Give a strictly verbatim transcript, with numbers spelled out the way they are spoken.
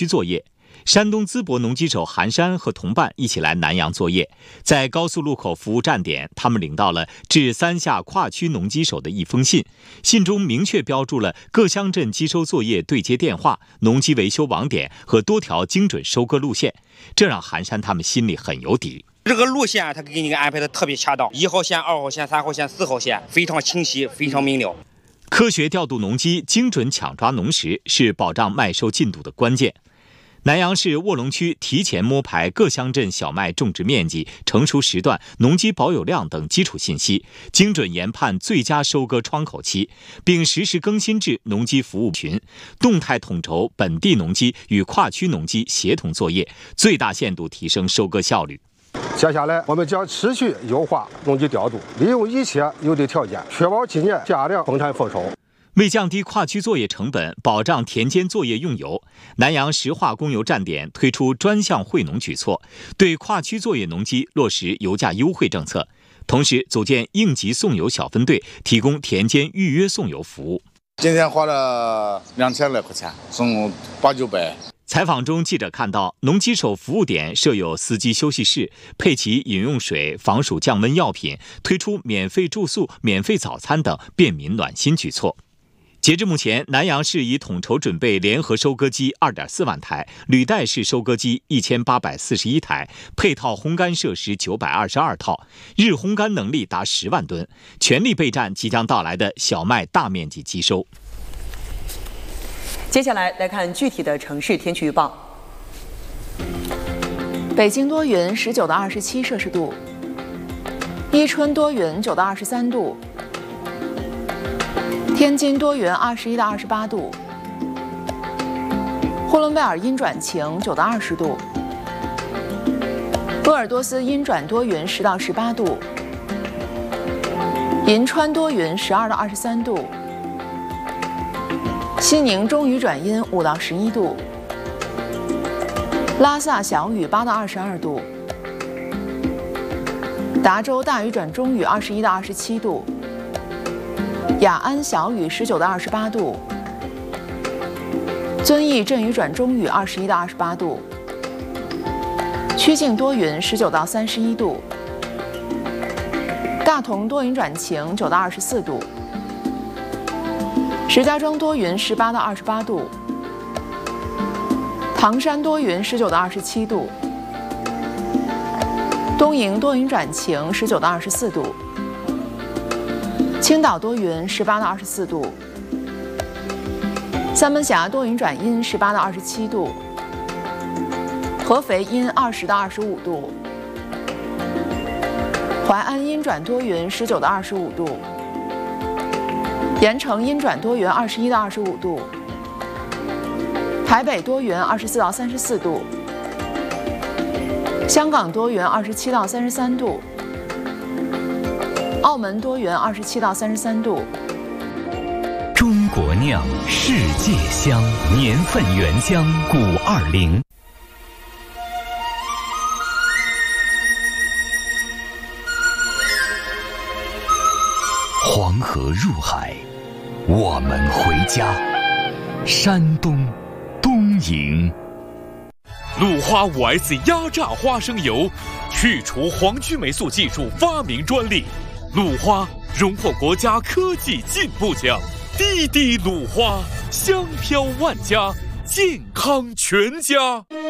区作业。山东淄博农机手韩山和同伴一起来南阳作业，在高速路口服务站点，他们领到了致三下跨区农机手的一封信，信中明确标注了各乡镇机收作业对接电话、农机维修网点和多条精准收割路线，这让韩山他们心里很有底。 这个路线他给你安排的特别恰当，一号线、二号线、三号线、四号线非常清晰，非常明了。 科学调度农机，精准抢抓农时，是保障麦收进度的关键。南阳市卧龙区提前摸排各乡镇小麦种植面积、成熟时段、农机保有量等基础信息，精准研判最佳收割窗口期，并实时更新至农机服务群，动态统筹本地农机与跨区农机协同作业，最大限度提升收割效率。 接下来，我们将持续优化农机调度，利用一切有利条件，确保今年加量丰产丰收。 为降低跨区作业成本，保障田间作业用油，南阳石化供油站点推出专项惠农举措，对跨区作业农机落实油价优惠政策，同时组建应急送油小分队，提供田间预约送油服务。 今天花了两千来块钱，送八九百。 采访中，记者看到农机手服务点设有司机休息室，配齐饮用水、防暑降温药品，推出免费住宿、免费早餐等便民暖心举措。截至目前，南阳市已统筹准备联合收割机 二点四万台、履带式收割机一千八百四十一台，配套烘干设施九百二十二套，日烘干能力达十万吨，全力备战即将到来的小麦大面积机收。 接下来来看具体的城市天气预报。 北京多云，十九到二十七摄氏度；伊春多云，九到二十三度；天津多云，二十一到二十八度；呼伦贝尔阴转晴，九到二十度；鄂尔多斯阴转多云，十到十八度；银川多云，十二到二十三度；西宁中雨转阴，五到十一度；拉萨小雨，八到二十二度；达州大雨转中雨，二十一到二十七度；雅安小雨，十九到二十八度；遵义阵雨转中雨，二十一到二十八度；曲靖多云，十九到三十一度；大同多云转晴，九到二十四度；石家庄多云，十八到二十八度；唐山多云，十九到二十七度；东营多云转晴，十九到二十四度；青岛多云，十八到二十四度；三门峡多云转阴，十八到二十七度；合肥阴，二十到二十五度；淮安阴转多云，十九到二十五度；盐城阴转多云，二十一到二十五度；台北多云，二十四到三十四度；香港多云，二十七到三十三度；澳门多云，二十七到三十三度。 中国酿，世界香，年份原香古二零。黄河入海，我们回家。山东东营， 鲁花 五 S 压榨花生油，去除黄曲霉素技术发明专利。鲁花荣获国家科技进步奖。滴滴鲁花，香飘万家，健康全家。